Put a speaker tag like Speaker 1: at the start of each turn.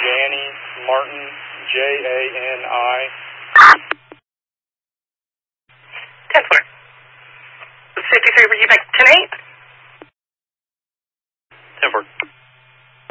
Speaker 1: Jani Martin, Jani.
Speaker 2: 10-4. 53, were you back 10-8?